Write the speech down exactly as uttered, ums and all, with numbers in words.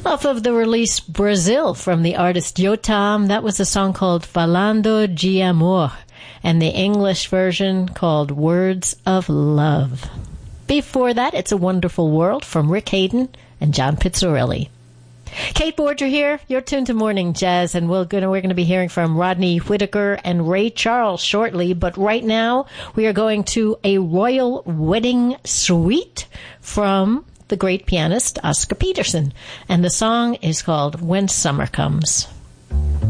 Off of the release Brazil from the artist Yotam, that was a song called Falando de Amor, and the English version called Words of Love. Before that, It's a Wonderful World from Rick Hayden and John Pizzarelli. Kate Borger here. You're tuned to Morning Jazz, and we're going to, we're going to be hearing from Rodney Whitaker and Ray Charles shortly. But right now, we are going to a royal wedding suite from the great pianist Oscar Peterson. And the song is called When Summer Comes.